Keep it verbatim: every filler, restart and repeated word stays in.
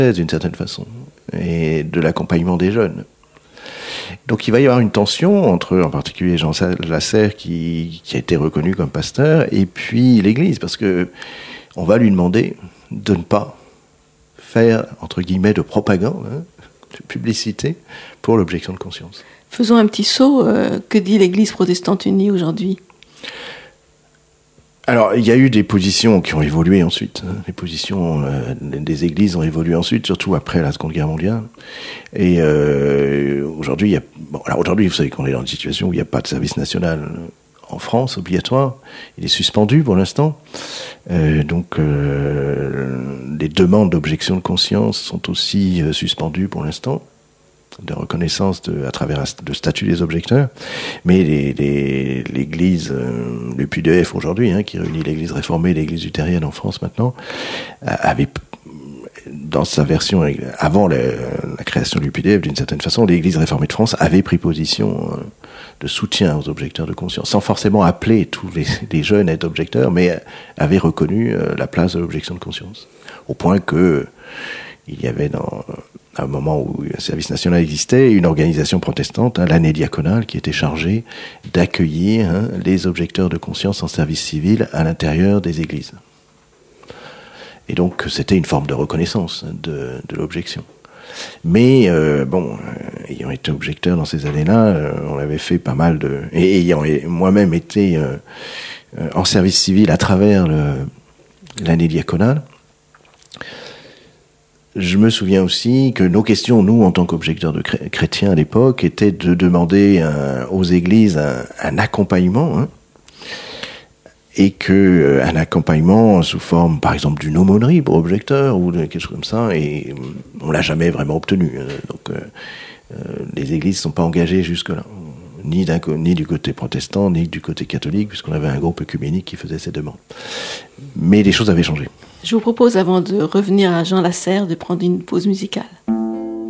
d'une certaine façon, et de l'accompagnement des jeunes. Donc il va y avoir une tension entre, en particulier Jean Lasserre, qui, qui a été reconnu comme pasteur, et puis l'Église, parce que on va lui demander de ne pas faire, entre guillemets, de propagande, hein, de publicité pour l'objection de conscience. Faisons un petit saut. Euh, que dit l'Église protestante unie aujourd'hui ? Alors, il y a eu des positions qui ont évolué ensuite. Hein. Les positions euh, des églises ont évolué ensuite, surtout après la Seconde Guerre mondiale. Et euh, aujourd'hui, il y a, bon, alors aujourd'hui, vous savez qu'on est dans une situation où il n'y a pas de service national en France obligatoire. Il est suspendu pour l'instant. Euh, donc, euh, les demandes d'objection de conscience sont aussi euh, suspendues pour l'instant, de reconnaissance de, à travers le statut des objecteurs. Mais les, les, l'Église, euh, le P U D F aujourd'hui, hein, qui réunit l'Église réformée et l'Église luthérienne en France maintenant, avait, dans sa version, avant la, la création du P U D F, d'une certaine façon, l'Église réformée de France avait pris position euh, de soutien aux objecteurs de conscience, sans forcément appeler tous les, les jeunes à être objecteurs, mais avait reconnu euh, la place de l'objection de conscience. Au point que il y avait dans... à un moment où un service national existait, une organisation protestante, hein, l'année diaconale, qui était chargée d'accueillir hein, les objecteurs de conscience en service civil à l'intérieur des églises. Et donc, c'était une forme de reconnaissance hein, de, de l'objection. Mais, euh, bon, euh, ayant été objecteur dans ces années-là, euh, on avait fait pas mal de... Et ayant moi-même été euh, euh, en service civil à travers le, l'année diaconale, je me souviens aussi que nos questions, nous, en tant qu'objecteurs de chré- chrétiens à l'époque, étaient de demander un, aux églises un, un accompagnement, hein, et que euh, un accompagnement sous forme, par exemple, d'une aumônerie pour objecteurs ou de quelque chose comme ça, et on l'a jamais vraiment obtenu. Hein, donc, euh, euh, les églises ne sont pas engagées jusque-là, ni, d'un, ni du côté protestant, ni du côté catholique, puisqu'on avait un groupe œcuménique qui faisait ces demandes. Mais les choses avaient changé. Je vous propose, avant de revenir à Jean Lasserre, de prendre une pause musicale.